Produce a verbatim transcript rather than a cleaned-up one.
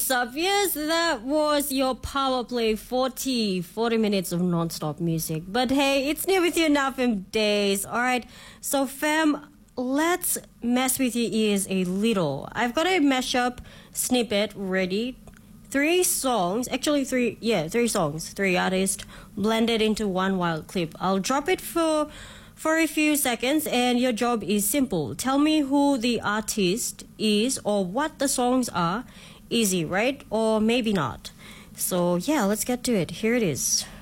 What's up? Yes, that was your Power Play forty, forty minutes of non-stop music. But hey, it's new with you now, fam days. Alright, so fam, let's mess with your ears a little. I've got a mashup snippet ready. Three songs, actually three, yeah, three songs, three artists blended into one wild clip. I'll drop it for for a few seconds and your job is simple. Tell me who the artist is or what the songs are. Easy, right? Or maybe not. So yeah, let's get to it. Here it is.